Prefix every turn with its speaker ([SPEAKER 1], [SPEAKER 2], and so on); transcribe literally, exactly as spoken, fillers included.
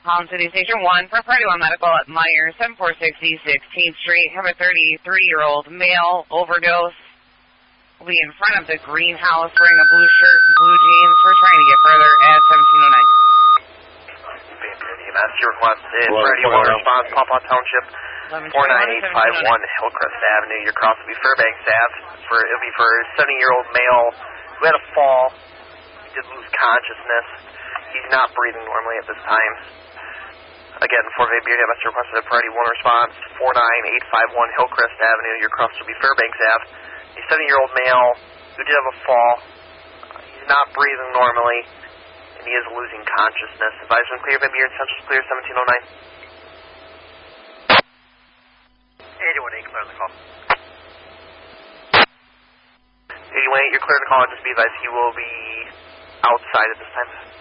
[SPEAKER 1] Holland City Station one for Party one Medical at Meyer, seven four six East sixteenth Street. Have a thirty-three-year-old male overdose. Will be in front of the greenhouse wearing a blue shirt and blue jeans. We're trying to get further at seventeen oh nine.
[SPEAKER 2] E M S, your request is Friday one response, Pawpaw Township, four nine eight five one Hillcrest Avenue. Your cross will be Fairbanks Ave. For, it'll be for a seventy-year-old male who had a fall. He did lose consciousness. He's not breathing normally at this time. Again, for V A B, you have requested a priority one response, four nine eight five one Hillcrest Avenue. Your cross will be Fairbanks Ave. A seventy-year-old male who did have a fall. He's not breathing normally, and he is losing consciousness. Advise when clear, V A B, your Central clear, seventeen oh nine. eighty-one eight, clear on the call. eighty-one eight, you're clear to call, and just be advised he will be outside at this time.